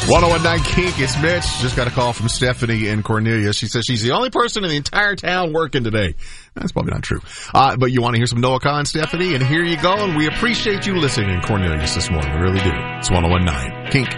1019 Kink, it's Mitch. Just got a call from Stephanie in Cornelius. She says she's the only person in the entire town working today. That's probably not true. But you want to hear some Noah Khan, Stephanie? And here you go. And we appreciate you listening in Cornelius this morning. We really do. It's 1019 Kink.